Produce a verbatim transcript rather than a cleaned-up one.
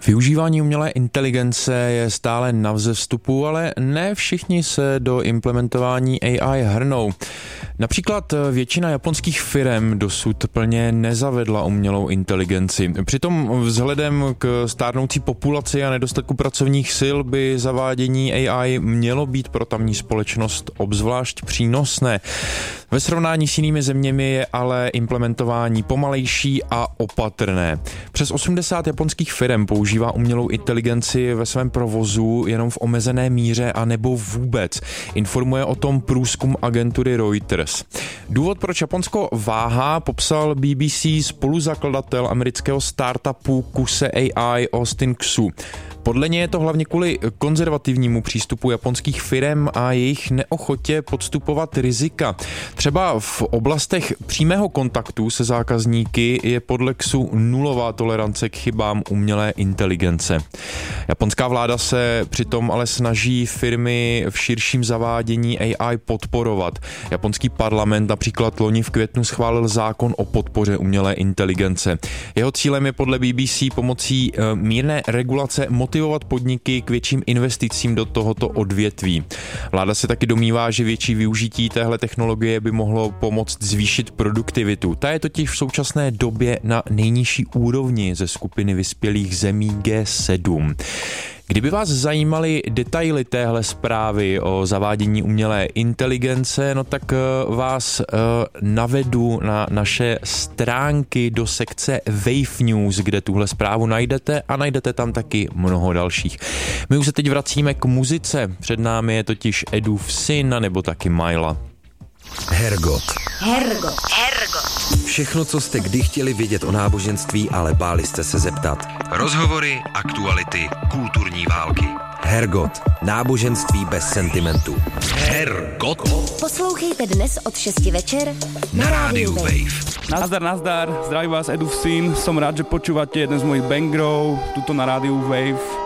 Využívání umělé inteligence je stále na vzestupu, ale ne všichni se do implementování A I hrnou. Například většina japonských firem dosud plně nezavedla umělou inteligenci. Přitom vzhledem k stárnoucí populaci a nedostatku pracovních sil by zavádění A I mělo být pro tamní společnost obzvlášť přínosné. Ve srovnání s jinými zeměmi je ale implementování pomalejší a opatrné. Přes osmdesát japonských firem používá umělou inteligenci ve svém provozu jenom v omezené míře a nebo vůbec. Informuje o tom průzkum agentury Reuters. Důvod, proč Japonsko váhá, popsal B B C spoluzakladatel amerického startupu Kuse A I Austin Xu. Podle něj je to hlavně kvůli konzervativnímu přístupu japonských firem a jejich neochotě podstupovat rizika. Třeba v oblastech přímého kontaktu se zákazníky je podle Xu nulová tolerance k chybám umělé inteligence. Japonská vláda se přitom ale snaží firmy v širším zavádění A I podporovat. Japonský parlament například loni v květnu schválil zákon o podpoře umělé inteligence. Jeho cílem je podle B B C pomocí mírné regulace motivovat podniky k větším investicím do tohoto odvětví. Vláda se taky domnívá, že větší využití téhle technologie by mohlo pomoct zvýšit produktivitu. Ta je totiž v současné době na nejnižší úrovni ze skupiny vyspělých zemí G sedm. Kdyby vás zajímaly detaily téhle zprávy o zavádění umělé inteligence, no tak vás uh, navedu na naše stránky do sekce Wave News, kde tuhle zprávu najdete a najdete tam taky mnoho dalších. My už se teď vracíme k muzice, před námi je totiž Edův syn nebo taky Majla. Hergot. Hergot. Hergot. Všechno, co jste kdy chtěli vědět o náboženství, ale báli jste se zeptat. Rozhovory, aktuality, kulturní války. Hergot. Náboženství bez sentimentu. Hergot. Poslouchejte dnes od šesti večer na rádiu Wave. Nazdar, nazdar, zdraví vás Edův syn. Som rád, že počúvate jeden z mojich bangrov tuto na rádiu Wave.